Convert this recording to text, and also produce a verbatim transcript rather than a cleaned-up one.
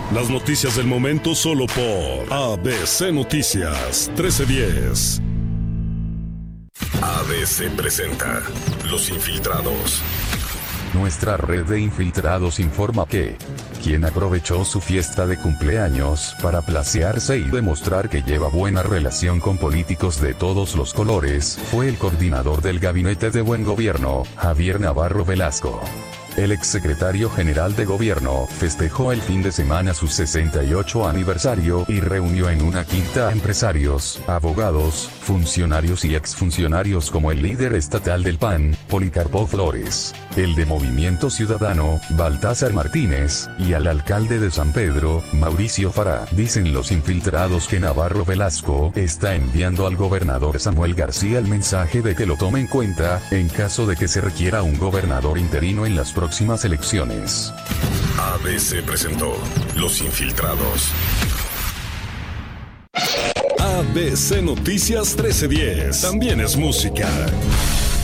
Las noticias del momento solo por A B C Noticias trece diez. A B C presenta Los Infiltrados. Nuestra red de infiltrados informa que quien aprovechó su fiesta de cumpleaños para placearse y demostrar que lleva buena relación con políticos de todos los colores fue el coordinador del Gabinete de Buen Gobierno, Javier Navarro Velasco. El exsecretario general de Gobierno festejó el fin de semana su sesenta y ocho aniversario y reunió en una quinta a empresarios, abogados, funcionarios y exfuncionarios como el líder estatal del P A N, Policarpo Flores, el de Movimiento Ciudadano, Baltázar Martínez, y al alcalde de San Pedro, Mauricio Fará. Dicen los infiltrados que Navarro Velasco está enviando al gobernador Samuel García el mensaje de que lo tome en cuenta, en caso de que se requiera un gobernador interino en las próximas elecciones. A B C presentó Los Infiltrados. A B C Noticias trece diez también es música.